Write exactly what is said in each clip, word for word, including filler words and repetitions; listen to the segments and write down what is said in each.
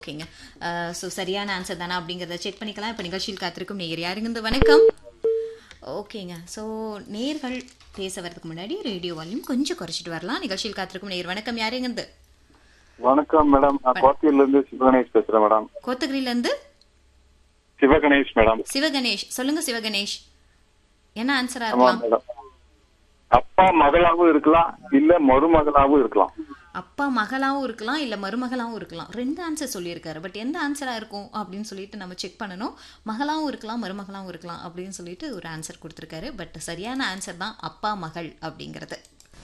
ஓகேங்க. ஸோ சரியான ஆன்சர் தானா அப்படிங்கிறத செக் பண்ணிக்கலாம். இப்போ நிகழ்ச்சியில் காத்திருக்கும் நேயர் யாருங்க? வணக்கம். ஓகேங்க. ஸோ நேர்கள் பேச வரதுக்கு முன்னாடி ரேடியோ வால்யூம் கொஞ்சம் குறைச்சிட்டு வரலாம். நிகழ்ச்சியில் காத்திருக்கும் நேயர் வணக்கம். யாருங்க? வணக்கம் மேடம். நான் கோத்தகிரில இருந்து சிவகணேஷ் பேசுறேன் மேடம். கோத்தகிரில இருந்து சிவகணேஷ் மேடம். சிவகணேஷ், சொல்லுங்க சிவகணேஷ், என்ன ஆன்சரா ஆமா இருக்கலாம்? மேடம். அப்பா மகளாவும் இருக்கலாம், இல்ல மருமகளாவும் இருக்கலாம். அப்பா மகளாவும் இருக்கலாம், இல்ல மருமகளாவும் இருக்கலாம். ரெண்டு ஆன்சர் சொல்லியிருக்காரு. பட் எந்த ஆன்சரா இருக்கும் அப்படின்னு சொல்லிட்டு நம்ம செக் பண்ணணும். மகளாவும் இருக்கலாம், மருமகளாவும் இருக்கலாம் அப்படின்னு சொல்லிட்டு ஒரு ஆன்சர் கொடுத்துருக்காரு. பட் சரியான ஆன்சர் தான் அப்பா மகள் அப்படிங்கிறது.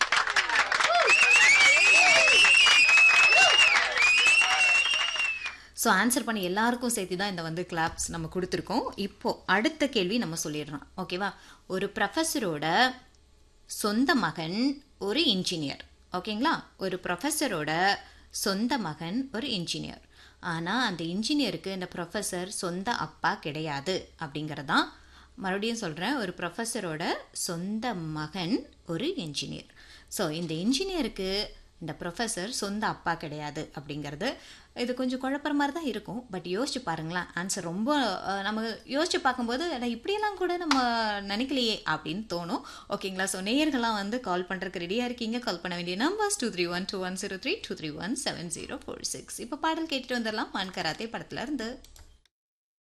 ஸோ ஆன்சர் பண்ணி எல்லாருக்கும் சேர்த்து தான் இந்த வந்து கிளாப்ஸ் நம்ம கொடுத்துருக்கோம். இப்போ அடுத்த கேள்வி நம்ம சொல்லிடுறோம். ஓகேவா? ஒரு ப்ரொஃபஸரோட சொந்த மகன் ஒரு இன்ஜினியர். ஓகேங்களா? ஒரு ப்ரொஃபஸரோட சொந்த மகன் ஒரு இன்ஜினியர். ஆனால் அந்த இன்ஜினியருக்கு இந்த ப்ரொஃபஸர் சொந்த அப்பா கிடையாது அப்படிங்கிறது தான். மறுபடியும் சொல்கிறேன், ஒரு ப்ரொஃபஸரோட சொந்த மகன் ஒரு இன்ஜினியர். ஸோ இந்த இன்ஜினியருக்கு இந்த ப்ரொஃபஸர் சொந்த அப்பா கிடையாது அப்படிங்கிறது. இது கொஞ்சம் குழப்பற மாதிரி தான் இருக்கும். பட் யோசிச்சு பாருங்களேன், ஆன்சர் ரொம்ப அஹ், நம்ம யோசிச்சு பார்க்கும்போது அட இப்படியெல்லாம் கூட நம்ம நினைக்கலையே அப்படின்னு தோணும். ஓகேங்களா? ஸோ நேயர்கள்லாம் வந்து கால் பண்ணுறதுக்கு ரெடியாக இருக்கீங்க. கால் பண்ண வேண்டிய numbers two three one two one zero three two three one seven zero four six. இப்போ பாடல் கேட்டுட்டு வந்துடலாம். மான் கராத்தே படத்துல இருந்து.